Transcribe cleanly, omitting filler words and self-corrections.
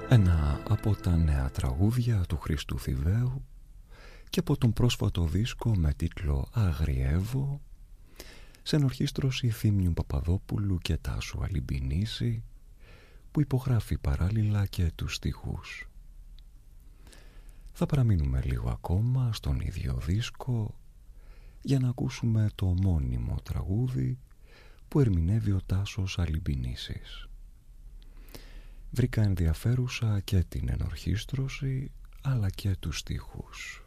Ένα από τα νέα τραγούδια του Χρήστου Θηβαίου και από τον πρόσφατο δίσκο με τίτλο «Αγριεύω», σε ενορχήστρωση Θήμιου Παπαδόπουλου και Τάσου Αλυμπινίση, που υπογράφει παράλληλα και τους στίχους. Θα παραμείνουμε λίγο ακόμα στον ίδιο δίσκο για να ακούσουμε το μόνιμο τραγούδι που ερμηνεύει ο Τάσος Αλυμπινίσης. Βρήκα ενδιαφέρουσα και την ενορχήστρωση αλλά και τους στίχους.